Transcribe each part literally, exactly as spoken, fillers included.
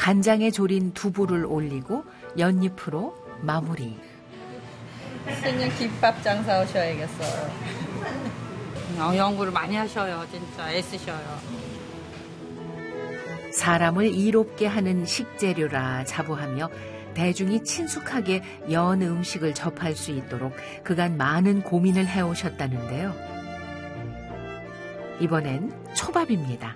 간장에 졸인 두부를 올리고 연잎으로 마무리. 스님 김밥 장사 하셔야겠어요. 어, 연구를 많이 하셔요. 진짜 애쓰셔요. 사람을 이롭게 하는 식재료라 자부하며 대중이 친숙하게 연 음식을 접할 수 있도록 그간 많은 고민을 해오셨다는데요. 이번엔 초밥입니다.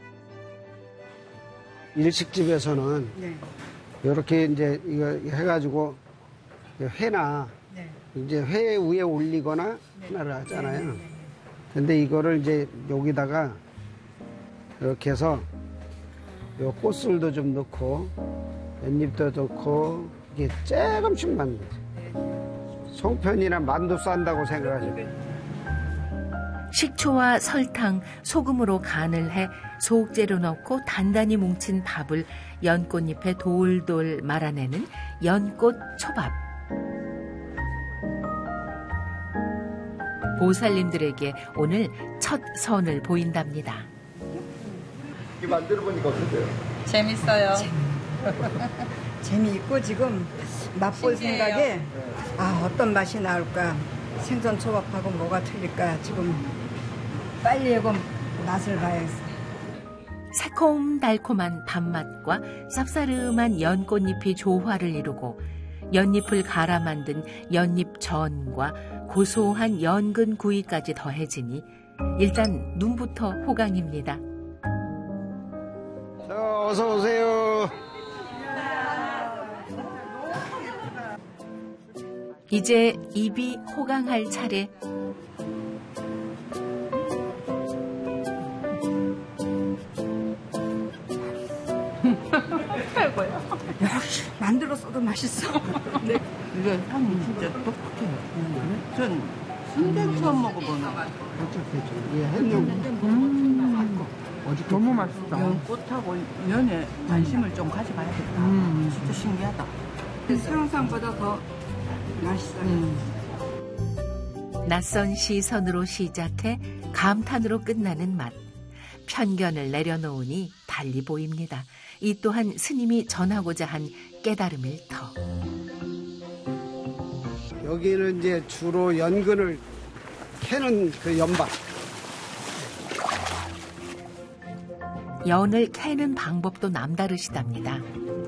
일식집에서는 네. 이렇게 이제 이거 해가지고 회나 네. 이제 회 위에 올리거나 네. 하나를 하잖아요. 네, 네, 네. 근데 이거를 이제 여기다가 이렇게 해서 요 꽃술도 좀 넣고 깻잎도 넣고 이게 조금씩만 송편이나 만두 싼다고 생각하죠. 식초와 설탕, 소금으로 간을 해 속재료 넣고 단단히 뭉친 밥을 연꽃잎에 돌돌 말아내는 연꽃 초밥. 보살님들에게 오늘 첫 선을 보인답니다. 이게 만들어 보니까 어떠세요? 재밌어요. 재미있고 지금 맛볼 신기해요. 생각에 아 어떤 맛이 나올까, 생선 초밥하고 뭐가 틀릴까, 지금 빨리 이거 맛을 봐야겠어요. 새콤달콤한 밥맛과 쌉싸름한 연꽃잎이 조화를 이루고 연잎을 갈아 만든 연잎전과 고소한 연근 구이까지 더해지니 일단 눈부터 호강입니다. 자, 어서 오세요. 이제 입이 호강할 차례. 최고야. 역시 만들었어도 맛있어. 네. 이게 향이 진짜 똑똑해요. 전 순대 처음 먹어보는. 예, 햇용. 음, 너무 맛있다. 연꽃하고 면에 관심을 좀 가져봐야겠다. 음. 진짜 신기하다. 상상보다 더 맛있어요. 음. 낯선 시선으로 시작해 감탄으로 끝나는 맛. 편견을 내려놓으니 달리 보입니다. 이 또한 스님이 전하고자 한 깨달음일 터. 여기는 이제 주로 연근을 캐는 그 연밭. 연을 캐는 방법도 남다르시답니다.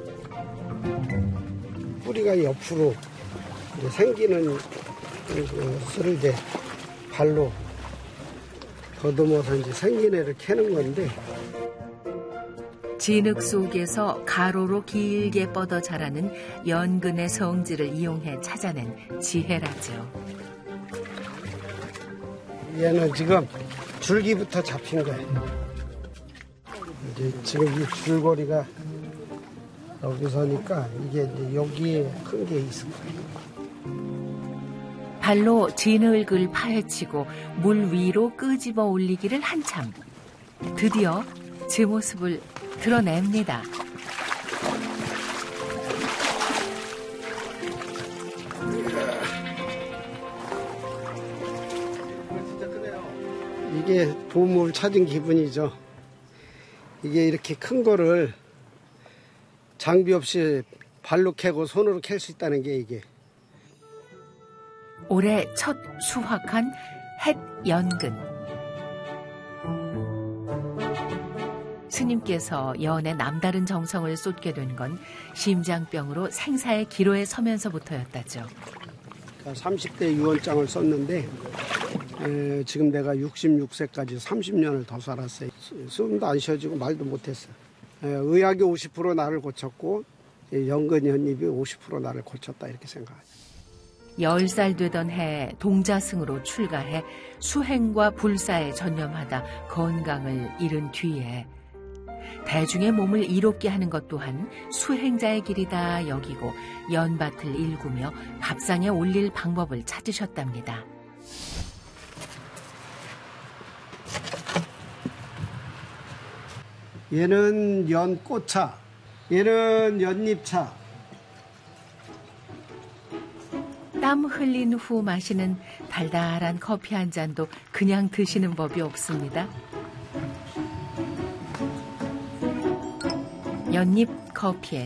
뿌리가 옆으로 이제 생기는 것을 이제 발로 더듬어서 이제 생긴 애를 캐는 건데, 진흙 속에서 가로로 길게 뻗어 자라는 연근의 성질을 이용해 찾아낸 지혜라죠. 얘는 지금 줄기부터 잡힌 거예요. 이제 지금 이 줄거리가 여기서니까 이게 이제 여기에 큰 게 있을 거예요. 발로 진흙을 파헤치고 물 위로 끄집어 올리기를 한참. 드디어 제 모습을 드러냅니다. 이게 보물 찾은 기분이죠. 이게 이렇게 큰 거를 장비 없이 발로 캐고 손으로 캘 수 있다는 게 이게. 올해 첫 수확한 햇연근. 스님께서 연에 남다른 정성을 쏟게 된 건 심장병으로 생사의 기로에 서면서부터였다죠. 삼십 대 유언장을 썼는데 에, 지금 내가 육십육 세까지 삼십 년을 더 살았어요. 숨도 안 쉬어지고 말도 못했어요. 에, 의학이 오십 퍼센트 나를 고쳤고 연근 연잎이 오십 퍼센트 나를 고쳤다 이렇게 생각하죠. 열 살 되던 해 동자승으로 출가해 수행과 불사에 전념하다 건강을 잃은 뒤에 대중의 몸을 이롭게 하는 것 또한 수행자의 길이다 여기고 연밭을 일구며 밥상에 올릴 방법을 찾으셨답니다. 얘는 연꽃차, 얘는 연잎차. 땀 흘린 후 마시는 달달한 커피 한 잔도 그냥 드시는 법이 없습니다. 연잎 커피에